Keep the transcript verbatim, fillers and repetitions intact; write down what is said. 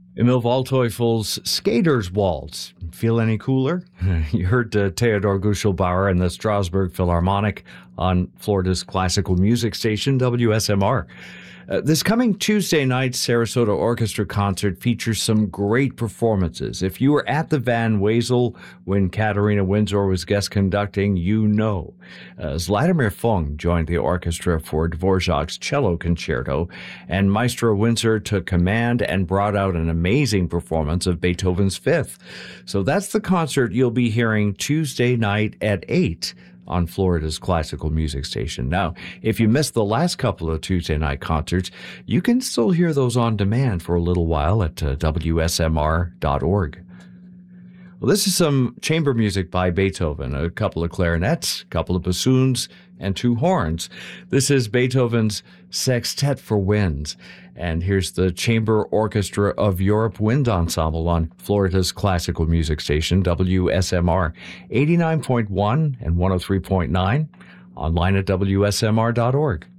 Emil Waldteufel's Skater's Waltz. Feel any cooler? You heard uh, Theodor Guschelbauer and the Strasbourg Philharmonic on Florida's classical music station, W S M R. Uh, this coming Tuesday night Sarasota Orchestra concert features some great performances. If you were at the Van Wezel when Katharina Winsor was guest conducting, you know. Uh, Vladimir Fung joined the orchestra for Dvorak's cello concerto, and Maestro Windsor took command and brought out an amazing performance of Beethoven's Fifth. So that's the concert you'll be hearing Tuesday night at eight. On Florida's classical music station. Now, if you missed the last couple of Tuesday night concerts, you can still hear those on demand for a little while at uh, W S M R dot org. Well, this is some chamber music by Beethoven, a couple of clarinets, a couple of bassoons, and two horns. This is Beethoven's Sextet for Winds. And here's the Chamber Orchestra of Europe Wind Ensemble on Florida's classical music station, W S M R, eighty-nine point one and one oh three point nine, online at W S M R dot org.